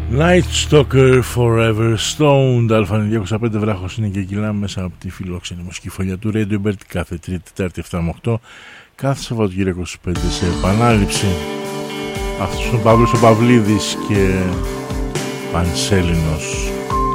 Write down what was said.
Night Stalker Forever Stoned. Αλφα 205 βράχος είναι και κυλάμε μέσα από τη φιλόξενη μουσική φωλιά του Radio Bird κάθε Τρίτη, Τετάρτη 7 με 8, κάθε Σαββατοκύριακο στις 5 σε επανάληψη. Αυτός είναι ο Παύλος ο Παυλίδης και Πανσέλινος.